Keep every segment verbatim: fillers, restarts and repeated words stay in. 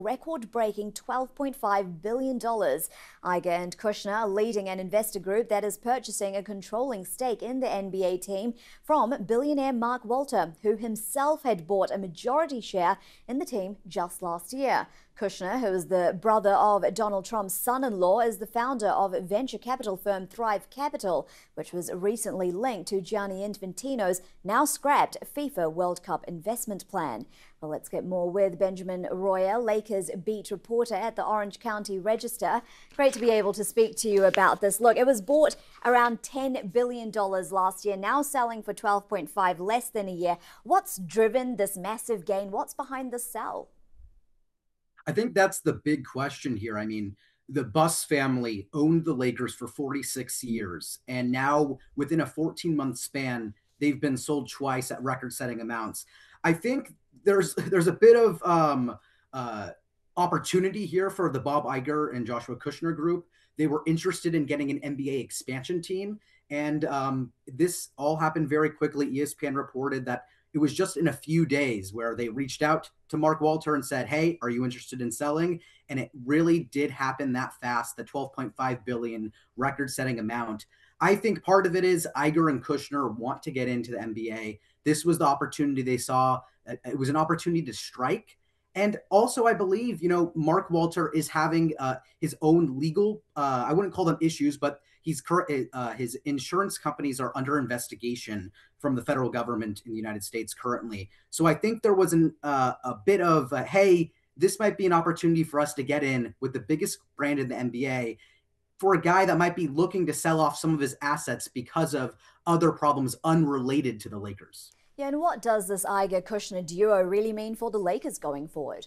record-breaking twelve point five billion dollars. Iger and Kushner are leading an investor group that is purchasing a controlling stake in the N B A team from billionaire Mark Walter, who himself had bought a majority share in the team just last year. Kushner, who is the brother of Donald Trump's son-in-law, is the founder of venture capital firm Thrive Capital, which was recently linked to Gianni Infantino's now scrapped FIFA World Cup investment plan. Well, let's get more with Benjamin Royer, Lakers beat reporter at the Orange County Register. Great to be able to speak to you about this. Look, it was bought around ten billion dollars last year, now selling for twelve point five, less than a year. What's driven this massive gain? What's behind the sell? I think that's the big question here. I mean, the Buss family owned the Lakers for forty-six years, and now within a fourteen month span, they've been sold twice at record-setting amounts. I think there's there's a bit of um, uh, opportunity here for the Bob Iger and Joshua Kushner group. They were interested in getting an N B A expansion team, and um, this all happened very quickly. E S P N reported that it was just in a few days where they reached out to Mark Walter and said, hey, are you interested in selling? And it really did happen that fast, the twelve point five billion dollars record-setting amount. I think part of it is Iger and Kushner want to get into the N B A. This was the opportunity they saw. It was an opportunity to strike. And also, I believe, you know, Mark Walter is having uh, his own legal, uh, I wouldn't call them issues, but he's current, uh, his insurance companies are under investigation from the federal government in the United States currently. So I think there was an, uh, a bit of, uh, hey, this might be an opportunity for us to get in with the biggest brand in the N B A for a guy that might be looking to sell off some of his assets because of other problems unrelated to the Lakers. Yeah, and what does this Iger-Kushner duo really mean for the Lakers going forward?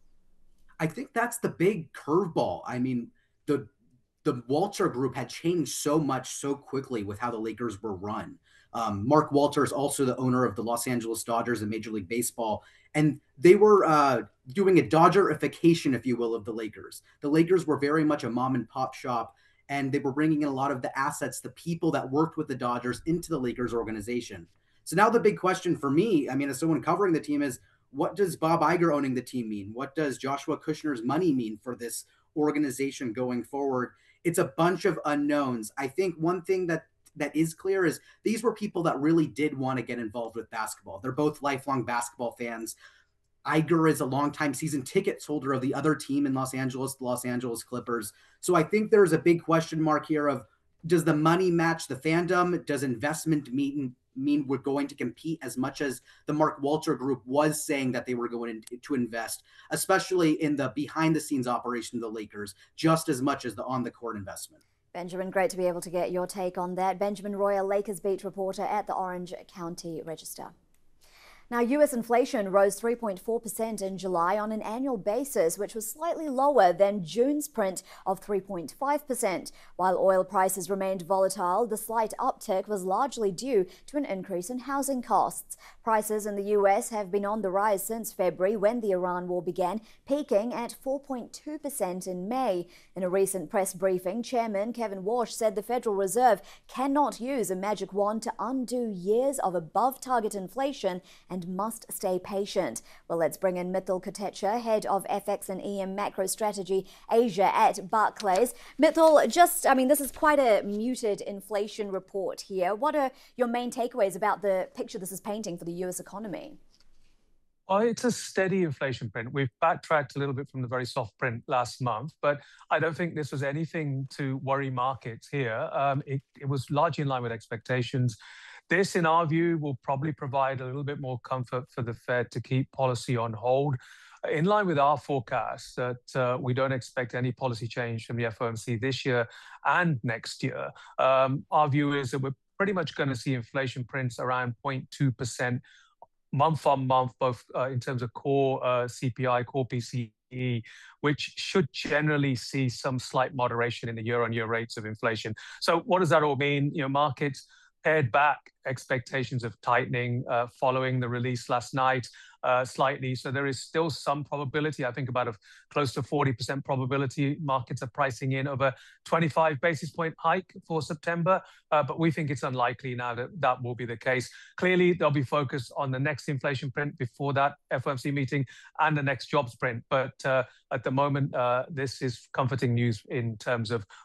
I think that's the big curveball. I mean, the the Walter group had changed so much so quickly with how the Lakers were run. Um, Mark Walter is also the owner of the Los Angeles Dodgers in Major League Baseball, and they were uh, doing a Dodgerification, if you will, of the Lakers. The Lakers were very much a mom and pop shop, and they were bringing in a lot of the assets, the people that worked with the Dodgers into the Lakers organization. So now the big question for me, I mean, as someone covering the team, is what does Bob Iger owning the team mean? What does Joshua Kushner's money mean for this organization going forward? It's a bunch of unknowns. I think one thing that that is clear is these were people that really did want to get involved with basketball. They're both lifelong basketball fans. Iger is a longtime season tickets holder of the other team in Los Angeles, the Los Angeles Clippers. So I think there's a big question mark here of, does the money match the fandom? Does investment mean mean we're going to compete as much as the Mark Walter group was saying that they were going to invest, especially in the behind the scenes operation of the Lakers, just as much as the on the court investment? Benjamin, great to be able to get your take on that. Benjamin Royer, Lakers beat reporter at the Orange County Register. Now, U S inflation rose three point four percent in July on an annual basis, which was slightly lower than June's print of three point five percent. While oil prices remained volatile, the slight uptick was largely due to an increase in housing costs. Prices in the U S have been on the rise since February, when the Iran war began, peaking at four point two percent in May. In a recent press briefing, Chairman Kevin Warsh said the Federal Reserve cannot use a magic wand to undo years of above-target inflation and must stay patient. Well, let's bring in Mithil Kotecha, head of F X and E M macro strategy Asia at Barclays. Mithil, just, I mean, this is quite a muted inflation report here. What are your main takeaways about the picture this is painting for the U S economy? Well, it's a steady inflation print. We've backtracked a little bit from the very soft print last month, but I don't think this was anything to worry markets here. Um, it, it was largely in line with expectations. This, in our view, will probably provide a little bit more comfort for the Fed to keep policy on hold, in line with our forecast that uh, we don't expect any policy change from the F O M C this year and next year. Um, our view is that we're pretty much going to see inflation prints around zero point two percent month on month, both uh, in terms of core uh, C P I, core P C E, which should generally see some slight moderation in the year-on-year rates of inflation. So what does that all mean? You know, markets pared back expectations of tightening uh, following the release last night uh, slightly. So there is still some probability, I think about a close to forty percent probability markets are pricing in of a twenty-five basis point hike for September. Uh, but we think it's unlikely now that that will be the case. Clearly, they'll be focused on the next inflation print before that F O M C meeting and the next jobs print. But uh, at the moment, uh, this is comforting news in terms of